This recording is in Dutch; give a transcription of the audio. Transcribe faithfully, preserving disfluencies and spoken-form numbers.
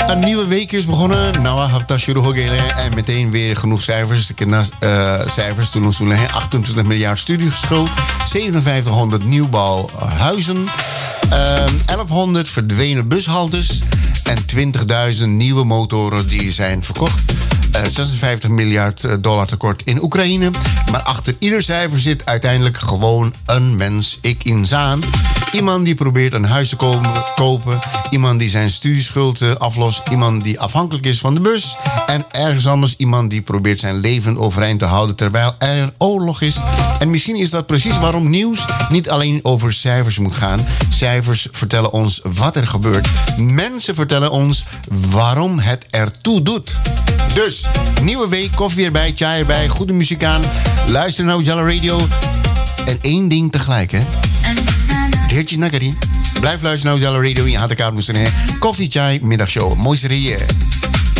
Een nieuwe week is begonnen. Nou, hafta shuru ho gele. En meteen weer genoeg cijfers. Ik uh, cijfers. Toen ons achtentwintig miljard studieschuld. zevenenvijftighonderd nieuwbouwhuizen. Uh, elfhonderd verdwenen bushaltes. En twintigduizend nieuwe motoren die zijn verkocht. Uh, zesenvijftig miljard dollar tekort in Oekraïne. Maar achter ieder cijfer zit uiteindelijk gewoon een mens. Ik inzaan. Iemand die probeert een huis te komen, kopen. Iemand die zijn studieschuld aflost. Iemand die afhankelijk is van de bus. En ergens anders iemand die probeert zijn leven overeind te houden terwijl er oorlog is. En misschien is dat precies waarom nieuws niet alleen over cijfers moet gaan. Cijfers vertellen ons wat er gebeurt. Mensen vertellen ons waarom het ertoe doet. Dus, nieuwe week, koffie erbij, chai erbij, goede muziek aan. Luister naar Ujala Radio. En één ding tegelijk, hè. Heertje Nagari. Blijf luisteren naar Ujala Radio. Je had elkaar moesten, hè. Koffie, chai, middagshow. Mooiste hier.